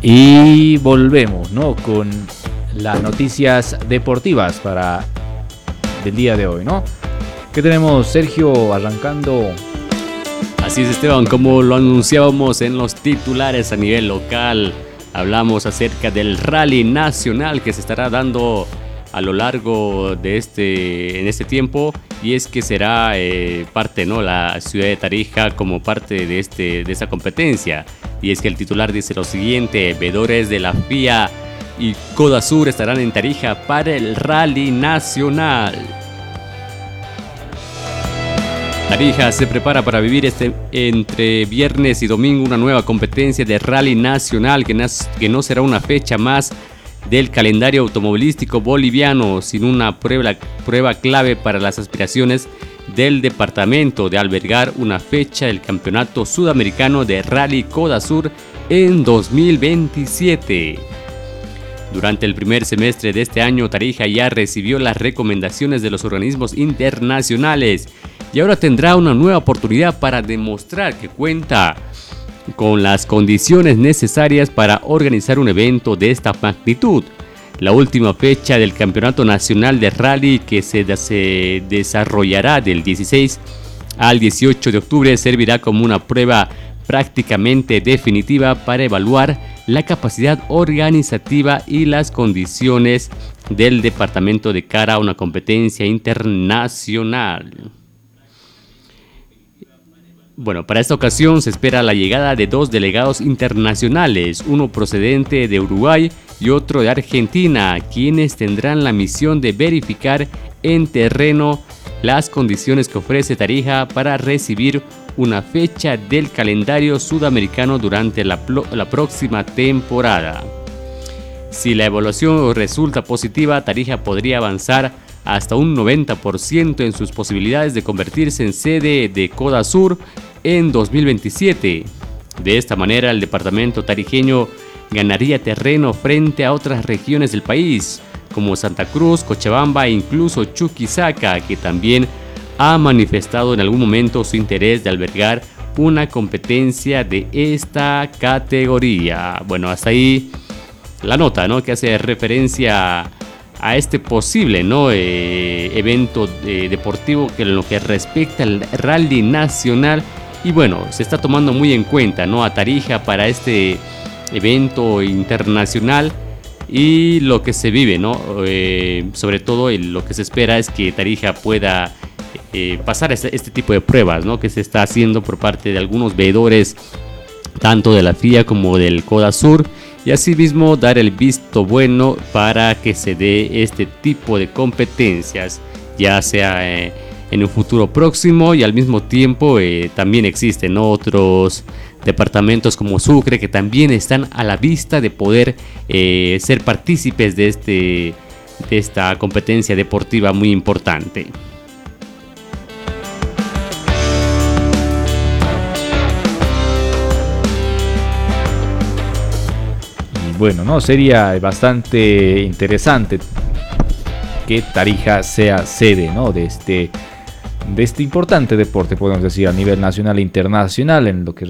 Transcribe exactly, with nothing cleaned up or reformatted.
Y volvemos, ¿no? Con las noticias deportivas para del día de hoy, ¿no? ¿Qué tenemos, Sergio, arrancando? Así es, Esteban, como lo anunciábamos en los titulares a nivel local, hablamos acerca del Rally Nacional que se estará dando a lo largo de este, en este tiempo, y es que será eh, parte, ¿no?, la ciudad de Tarija como parte de, este, de esta competencia. Y es que el titular dice lo siguiente: veedores de la F I A y Codasur estarán en Tarija para el Rally Nacional. Tarija se prepara para vivir este, entre viernes y domingo una nueva competencia de Rally Nacional que, nas, que no será una fecha más del calendario automovilístico boliviano, sino una prueba, prueba clave para las aspiraciones del departamento de albergar una fecha del Campeonato Sudamericano de Rally Codasur en dos mil veintisiete. Durante el primer semestre de este año, Tarija ya recibió las recomendaciones de los organismos internacionales y ahora tendrá una nueva oportunidad para demostrar que cuenta con las condiciones necesarias para organizar un evento de esta magnitud. La última fecha del Campeonato Nacional de Rally, que se, se desarrollará del dieciséis al dieciocho de octubre, servirá como una prueba prácticamente definitiva para evaluar la capacidad organizativa y las condiciones del departamento de cara a una competencia internacional. Bueno, para esta ocasión se espera la llegada de dos delegados internacionales, uno procedente de Uruguay y otro de Argentina, quienes tendrán la misión de verificar en terreno las condiciones que ofrece Tarija para recibir una fecha del calendario sudamericano durante la, la próxima temporada. Si la evaluación resulta positiva, Tarija podría avanzar hasta un noventa por ciento en sus posibilidades de convertirse en sede de Codasur en dos mil veintisiete. De esta manera, el departamento tarijeño ganaría terreno frente a otras regiones del país, como Santa Cruz, Cochabamba e incluso Chuquisaca, que también ha manifestado en algún momento su interés de albergar una competencia de esta categoría. Bueno, hasta ahí la nota, ¿no?, que hace referencia a este posible, ¿no?, eh, evento eh, deportivo que en lo que respecta al Rally Nacional. Y bueno, se está tomando muy en cuenta, ¿no?, a Tarija para este evento internacional y lo que se vive, ¿no? Eh, sobre todo el, lo que se espera es que Tarija pueda eh, pasar este, este tipo de pruebas, ¿no?, que se está haciendo por parte de algunos veedores, tanto de la F I A como del Codasur, y asimismo dar el visto bueno para que se dé este tipo de competencias, ya sea eh, en un futuro próximo. Y al mismo tiempo eh, también existen, ¿no?, otros departamentos como Sucre que también están a la vista de poder eh, ser partícipes de, este, de esta competencia deportiva muy importante. Bueno, no, sería bastante interesante que Tarija sea sede, ¿no?, de este, de este importante deporte, podemos decir, a nivel nacional e internacional, en lo que